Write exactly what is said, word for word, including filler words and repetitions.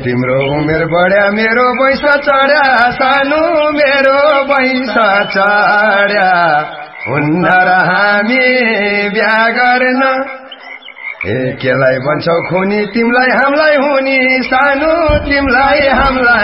तिम्रो उमेर बढ्या मेरो पैसा चढ्या सानो मेरो पैसा चढ्या हुन्न र हामी बिहा गर्न ए केलाई भन्छौ खुनी तिमलाई हामीलाई हुनी सानो तिमलाई हामीलाई